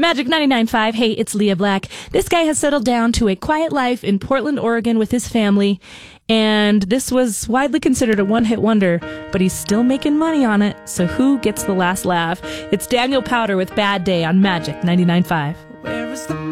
Magic 99.5. Hey, it's Leah Black. This guy has settled down to a quiet life in Portland, Oregon with his family, and this was widely considered a one-hit wonder, but he's still making money on it, so who gets the last laugh? It's Daniel Powter with Bad Day on Magic 99.5. Where is the